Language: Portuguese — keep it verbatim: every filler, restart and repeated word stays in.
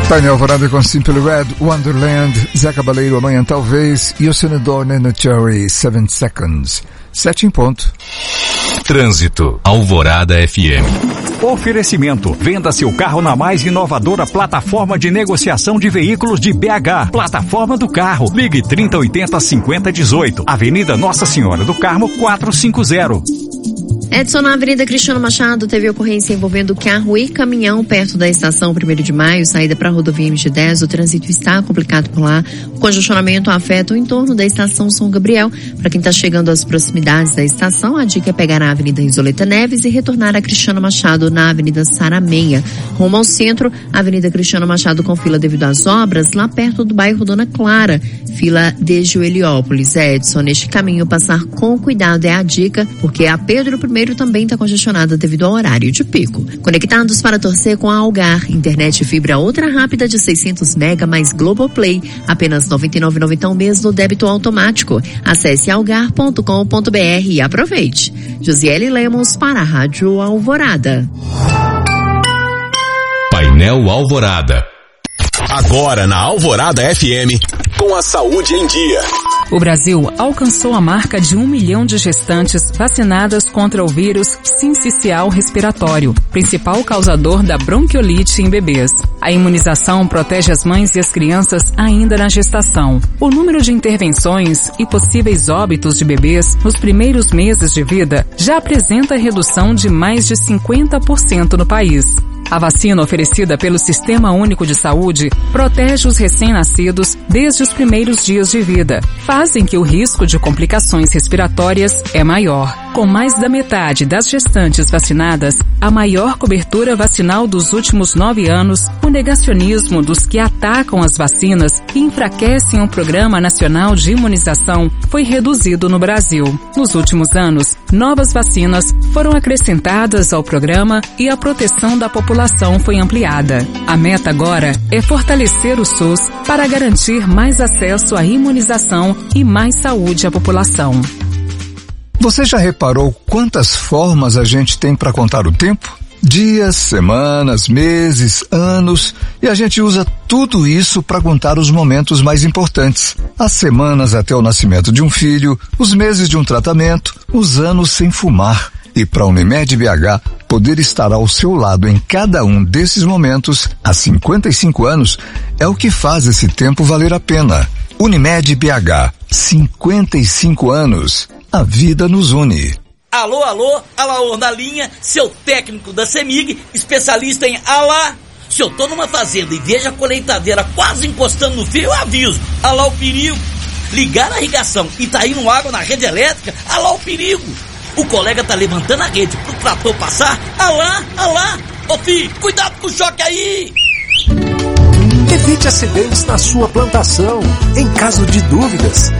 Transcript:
Painel Alvorada com Simple Red, Wonderland, Zé Cabaleiro, Amanhã Talvez e o Senador Nena Cherry, Seven Seconds. Sete em ponto. Trânsito, Alvorada F M. Oferecimento, venda seu carro na mais inovadora plataforma de negociação de veículos de B H. Plataforma do Carro. Ligue trinta oitenta cinquenta dezoito. Avenida Nossa Senhora do Carmo quatrocentos e cinquenta. Edson, na Avenida Cristiano Machado, teve ocorrência envolvendo carro e caminhão perto da estação primeiro de maio, saída para a rodovia M G dez. O trânsito está complicado por lá. O congestionamento afeta o entorno da estação São Gabriel. Para quem está chegando às proximidades da estação, a dica é pegar a Avenida Isoleta Neves e retornar a Cristiano Machado na Avenida Sarameia. Rumo ao centro, a Avenida Cristiano Machado com fila devido às obras, lá perto do bairro Dona Clara. Fila desde o Heliópolis. Edson, neste caminho, passar com cuidado é a dica, porque a Pedro I também está congestionada devido ao horário de pico. Conectados para torcer com a Algar, internet fibra ultra rápida de seiscentos mega mais Globoplay, apenas noventa e nove reais e noventa centavos ao mês no débito automático. Acesse algar ponto com ponto br e aproveite. Josiele Lemos para a Rádio Alvorada. Painel Alvorada. Agora na Alvorada F M, com a saúde em dia. O Brasil alcançou a marca de um milhão de gestantes vacinadas contra o vírus sincicial respiratório, principal causador da bronquiolite em bebês. A imunização protege as mães e as crianças ainda na gestação. O número de intervenções e possíveis óbitos de bebês nos primeiros meses de vida já apresenta redução de mais de cinquenta por cento no país. A vacina oferecida pelo Sistema Único de Saúde protege os recém-nascidos desde os primeiros dias de vida, fazem que o risco de complicações respiratórias é maior. Com mais da metade das gestantes vacinadas, a maior cobertura vacinal dos últimos nove anos, o negacionismo dos que atacam as vacinas e enfraquecem o Programa Nacional de Imunização foi reduzido no Brasil. Nos últimos anos, novas vacinas foram acrescentadas ao programa e a proteção da população foi ampliada. A meta agora é fortalecer o SUS para garantir mais acesso à imunização e mais saúde à população. Você já reparou quantas formas a gente tem para contar o tempo? Dias, semanas, meses, anos, e a gente usa tudo isso para contar os momentos mais importantes. As semanas até o nascimento de um filho, os meses de um tratamento, os anos sem fumar. E para a Unimed B H poder estar ao seu lado em cada um desses momentos, há cinquenta e cinco anos, é o que faz esse tempo valer a pena. Unimed B H, cinquenta e cinco anos. A vida nos une. Alô, alô, Alaor na linha, seu técnico da CEMIG, especialista em alá. Se eu tô numa fazenda e vejo a colheitadeira quase encostando no fio, eu aviso. Alá o perigo. Ligar a irrigação e tá indo água na rede elétrica, alá o perigo. O colega tá levantando a rede pro trator passar, alá, alá. Ô filho, cuidado com o choque aí. Evite acidentes na sua plantação. Em caso de dúvidas,